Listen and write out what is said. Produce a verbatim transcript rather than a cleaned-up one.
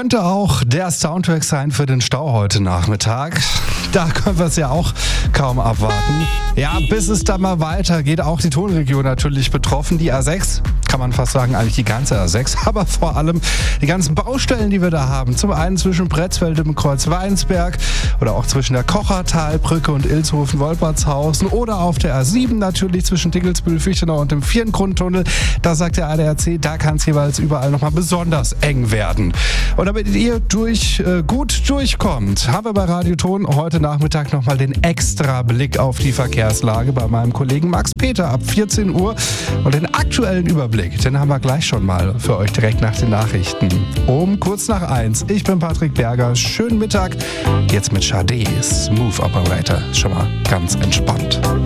könnte auch der Soundtrack sein für den Stau heute Nachmittag. Da können wir es ja auch kaum abwarten. Ja, bis es dann mal weitergeht, auch die Tonregion natürlich betroffen. Die A sechs, kann man fast sagen, eigentlich die ganze A sechs, aber vor allem die ganzen Baustellen, die wir da haben. Zum einen zwischen Pretzfeld und Kreuz-Weinsberg oder auch zwischen der Kochertalbrücke und Ilshofen-Wolpertshausen oder auf der A sieben natürlich zwischen Dickelsbühl, Fichtenau und dem Vierengrundtunnel. Da sagt der A D A C, da kann es jeweils überall nochmal besonders eng werden. Und damit ihr durch, äh, gut durchkommt, haben wir bei Radioton heute Nachmittag nochmal den extra Blick auf die Verkehrslage bei meinem Kollegen Max Peter ab vierzehn Uhr. Und den aktuellen Überblick, den haben wir gleich schon mal für euch direkt nach den Nachrichten. Um kurz nach eins. Ich bin Patrick Berger. Schönen Mittag. Jetzt mit Sade, Smooth Operator. Schon mal ganz entspannt.